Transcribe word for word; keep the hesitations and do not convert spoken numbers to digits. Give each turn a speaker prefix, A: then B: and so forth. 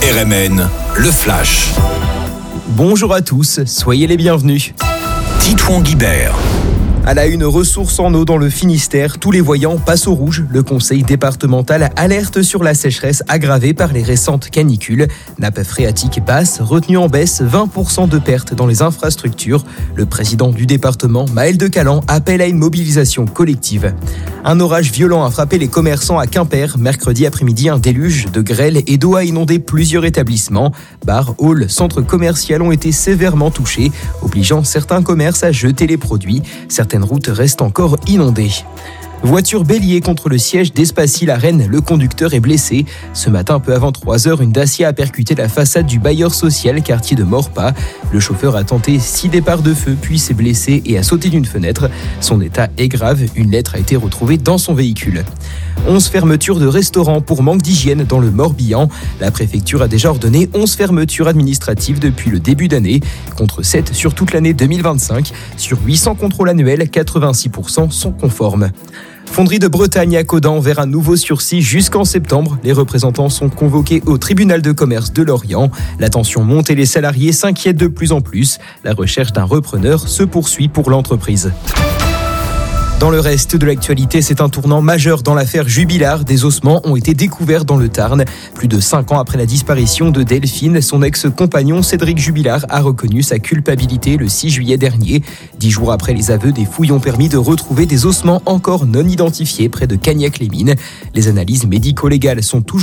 A: R M N, le Flash.
B: Bonjour à tous, soyez les bienvenus.
A: Titouan Guibert.
B: À la une, ressources en eau dans le Finistère, tous les voyants passent au rouge. Le conseil départemental alerte sur la sécheresse aggravée par les récentes canicules. Nappe phréatique basse, retenue en baisse, vingt pour cent de pertes dans les infrastructures. Le président du département, Maël de Calan, appelle à une mobilisation collective. Un orage violent a frappé les commerçants à Quimper. Mercredi après-midi, un déluge de grêle et d'eau a inondé plusieurs établissements. Bars, halls, centres commerciaux ont été sévèrement touchés, obligeant certains commerces à jeter les produits. Certaines routes restent encore inondées. Voiture bélier contre le siège d'Espacil à Rennes, le conducteur est blessé. Ce matin, peu avant trois heures, une Dacia a percuté la façade du bailleur social, quartier de Maurepas. Le chauffeur a tenté six départs de feu, puis s'est blessé et a sauté d'une fenêtre. Son état est grave, une lettre a été retrouvée dans son véhicule. onze fermetures de restaurants pour manque d'hygiène dans le Morbihan. La préfecture a déjà ordonné onze fermetures administratives depuis le début d'année, contre sept sur toute l'année deux mille vingt-cinq. Sur huit cents contrôles annuels, quatre-vingt-six pour cent sont conformes. Fonderie de Bretagne à Caudan vers un nouveau sursis jusqu'en septembre. Les représentants sont convoqués au tribunal de commerce de Lorient. La tension monte et les salariés s'inquiètent de plus en plus. La recherche d'un repreneur se poursuit pour l'entreprise. Dans le reste de l'actualité, c'est un tournant majeur dans l'affaire Jubilard. Des ossements ont été découverts dans le Tarn. Plus de cinq ans après la disparition de Delphine, son ex-compagnon Cédric Jubilard a reconnu sa culpabilité le six juillet dernier. Dix jours après les aveux, des fouilles ont permis de retrouver des ossements encore non identifiés près de Cagnac-les-Mines. Les analyses médico-légales sont toujours